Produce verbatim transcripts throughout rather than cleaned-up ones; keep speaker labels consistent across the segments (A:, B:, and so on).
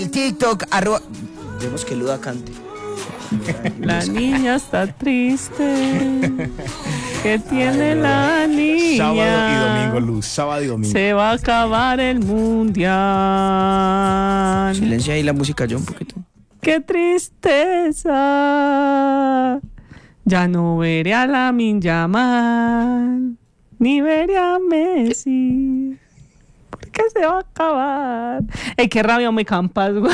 A: El TikTok, arroba... Vemos que Luda cante.
B: La niña está triste. ¿Qué tiene la niña?
C: Sábado y domingo, Luz. Sábado y domingo.
B: Se va a acabar el mundial.
A: Silencia ahí la música yo un poquito.
B: ¡Qué tristeza! Ya no veré a Lamine Yamal, ni veré a Messi, porque se va a acabar. ¡Ey, qué rabia me campas, güey!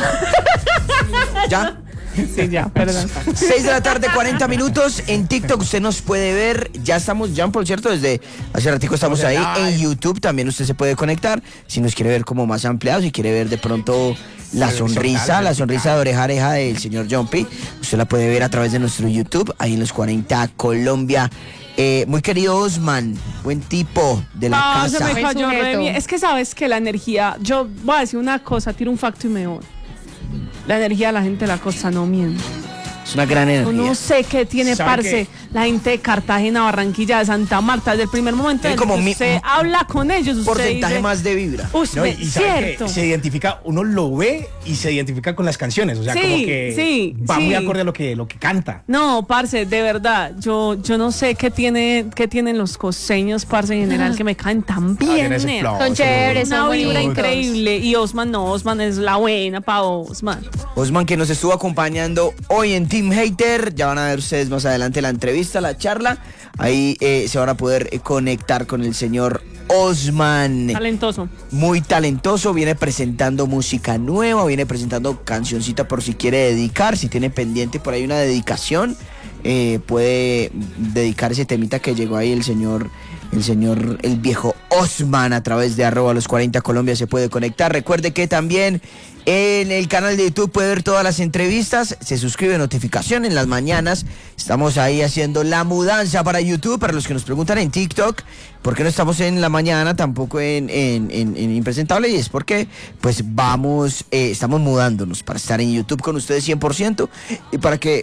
A: ¿Ya?
B: Sí, ya, perdón.
A: seis de la tarde, cuarenta minutos. En TikTok usted nos puede ver. Ya estamos, Jan, por cierto, desde hace ratico estamos ahí. En YouTube también usted se puede conectar. Si nos quiere ver como más ampliado, si quiere ver de pronto la sonrisa, la sonrisa de oreja a oreja del señor Jumpy, usted la puede ver a través de nuestro YouTube, ahí en los cuarenta Colombia. Eh, muy querido Osman, buen tipo de la
B: Ah,
A: casa.
B: se me cayó re bien. Es que sabes que la energía, yo voy a decir una cosa, tiro un facto y me voy. La energía de la gente de la costa no miente.
A: Es una gran energía.
B: No sé qué tiene, parce, la gente de Cartagena, Barranquilla, de Santa Marta. Desde el primer momento en el que usted habla con ellos, usted
A: porcentaje
B: dice,
A: más de vibra.
C: No, y, y cierto. Se identifica, uno lo ve y se identifica con las canciones. O sea,
B: sí,
C: como que
B: sí,
C: va
B: sí.
C: muy acorde a lo que, lo que canta.
B: No, parce, de verdad, yo, yo no sé qué tiene, qué tienen los costeños, parce, en general, que me caen tan bien.
D: Ah, son chéveres,
B: una
D: son
B: vibra
D: bonitos.
B: increíble. Y Osman no, Osman es la buena pa' Osman.
A: Osman, que nos estuvo acompañando hoy en Team Hater. Ya van a ver ustedes más adelante la entrevista, la charla. Ahí eh, se van a poder eh, conectar con el señor Osman.
B: Talentoso.
A: Muy talentoso, viene presentando música nueva, viene presentando cancioncita por si quiere dedicar, si tiene pendiente por ahí una dedicación, eh, puede dedicar ese temita que llegó ahí el señor, el señor, el viejo Osman a través de arroba los cuarenta Colombia se puede conectar. Recuerde que también en el canal de YouTube puede ver todas las entrevistas, se suscribe, notificación en las mañanas. Estamos ahí haciendo la mudanza para YouTube, para los que nos preguntan en TikTok, ¿por qué no estamos en la mañana, tampoco en, en, en, en Impresentable? Y es porque pues vamos, eh, estamos mudándonos para estar en YouTube con ustedes cien por ciento y para que...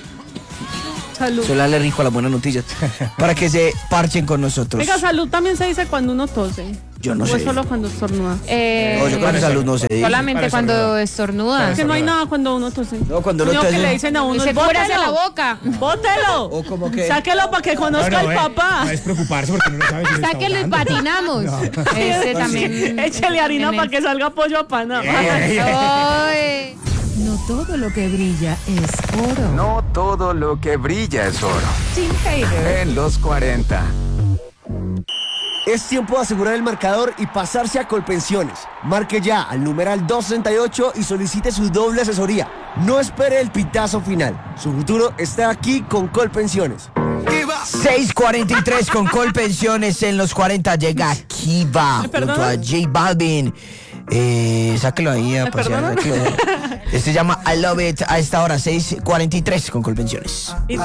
B: Salud.
A: Solo darle rico a las buenas noticias, para que se parchen con nosotros.
B: Venga, salud también se dice cuando uno tose.
A: Yo no
B: ¿O
A: sé.
B: es solo cuando estornuda?
D: Eh,
A: No, yo creo que salud no se dice.
D: Solamente cuando estornuda.
B: Es que no hay nada cuando uno tose.
A: No, cuando uno
B: Lo
A: tose-
B: que le dicen a uno
D: Se
B: es
D: cúrase
B: bótelo.
D: la boca.
B: ¡Bótelo!
A: O como que...
B: Sáquelo para que conozca
C: No, no,
B: al
C: eh,
B: papá.
C: No es preocuparse porque no sabe si le está
D: Sáquelo y
C: ahogando.
D: patinamos. Ese también.
B: Échale harina
D: también
B: para que salga pollo a Panamá.
D: Ay.
E: No todo lo que brilla es oro.
F: No todo lo que brilla es oro.
E: Team Hater.
F: En los cuarenta.
G: Es tiempo de asegurar el marcador y pasarse a Colpensiones. Marque ya al numeral doscientos sesenta y ocho y solicite su doble asesoría. No espere el pitazo final. Su futuro está aquí con Colpensiones.
A: seis cuarenta y tres con Colpensiones en los cuarenta. Llega Kiva
B: ¿Me
A: junto a
B: perdonan?
A: J Balvin. Eh, sáquelo ahí a
B: ¿Me
A: pasear.
B: perdonan?
A: sáquelo ahí. Este se llama I Love It a esta hora, seis cuarenta y tres con Colpensiones.
B: Y